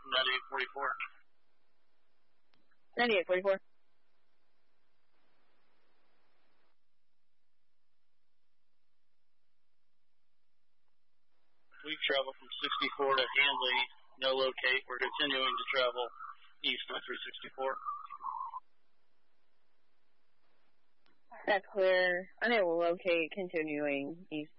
9844. 9844. We travel from 64 to Handley, no locate. We're continuing to travel east on 364. That's clear. Unable to locate, continuing east